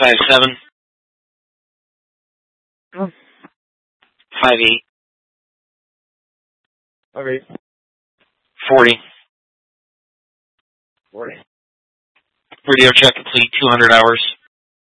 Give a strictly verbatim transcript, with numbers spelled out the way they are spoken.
Five seven. Oh. Five eight. Okay. Forty. Forty. Radio check complete. Two hundred hours.